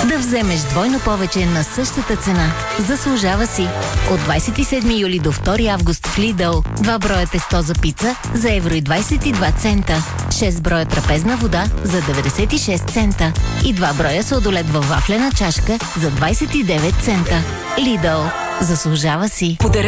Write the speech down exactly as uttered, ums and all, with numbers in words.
да вземеш двойно повече на същата цена. Заслужава си. От двадесет и седми юли до втори август в Lidl два броя тесто за пица за евро и двадесет и два цента, шест броя трапезна вода за деветдесет и шест цента и два броя сладолед във вафлена чашка за двадесет и девет цента. Lidl. Заслужава си.